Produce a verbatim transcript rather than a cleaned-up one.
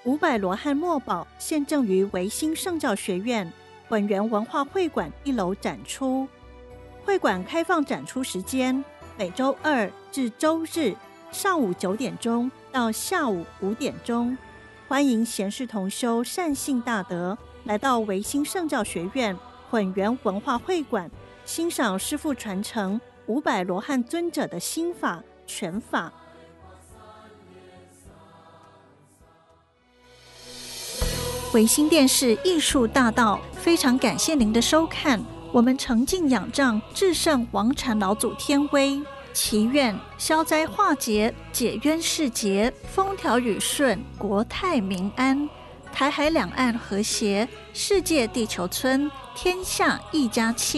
五百罗汉墨宝现正于维新圣教学院混元文化会馆一楼展出。会馆开放展出时间每周二至周日上午九点钟到下午五点钟，欢迎贤士同修善信大德来到维新圣教学院混元文化会馆，欣赏师父传承五百罗汉尊者的心法全法。维新电视艺术大道非常感谢您的收看，我们诚敬仰仗至圣王禅老祖天威，祈愿消灾化解，解冤释结，风调雨顺，国泰民安，台海两岸和谐，世界地球村，天下一家亲。